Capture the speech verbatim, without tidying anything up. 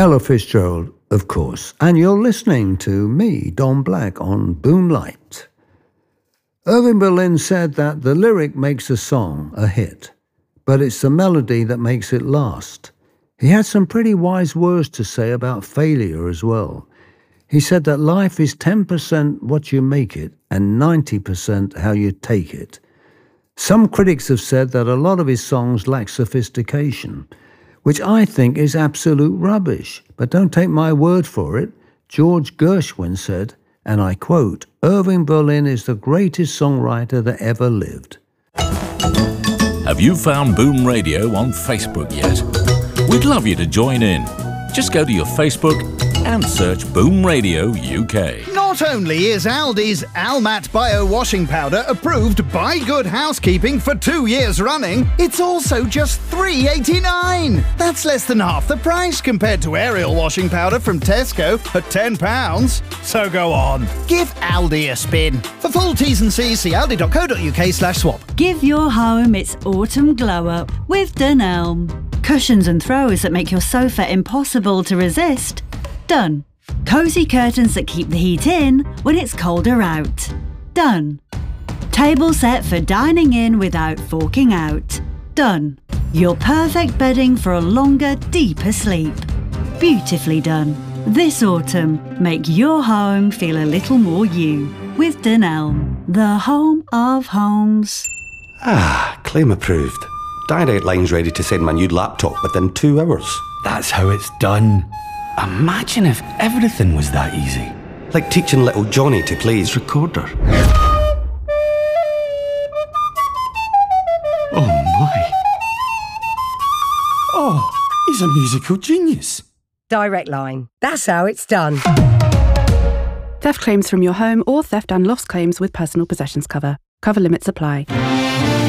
Ella Fitzgerald, of course, and you're listening to me, Don Black, on Boomlight. Irving Berlin said that the lyric makes a song a hit, but it's the melody that makes it last. He had some pretty wise words to say about failure as well. He said that life is ten percent what you make it and ninety percent how you take it. Some critics have said that a lot of his songs lack sophistication, which I think is absolute rubbish. But don't take my word for it. George Gershwin said, and I quote, "Irving Berlin is the greatest songwriter that ever lived." Have you found Boom Radio on Facebook yet? We'd love you to join in. Just go to your Facebook and search Boom Radio U K. Not only is Aldi's Almat Bio Washing Powder approved by Good Housekeeping for two years running, it's also just three eighty-nine. That's less than half the price compared to Ariel washing powder from Tesco at ten pounds. So go on, give Aldi a spin. For full T's and C's, see aldi.co.uk slash swap. Give your home its autumn glow-up with Dunelm. Cushions and throws that make your sofa impossible to resist. Done. Cosy curtains that keep the heat in when it's colder out. Done. Table set for dining in without forking out. Done. Your perfect bedding for a longer, deeper sleep. Beautifully done. This autumn, make your home feel a little more you with Dunelm, the home of homes. Ah, claim approved. Direct Line's ready to send my new laptop within two hours. That's how it's done. Imagine if everything was that easy. Like teaching little Johnny to play his recorder. Oh my. Oh, he's a musical genius. Direct Line. That's how it's done. Theft claims from your home or theft and loss claims with personal possessions cover. Cover limits apply.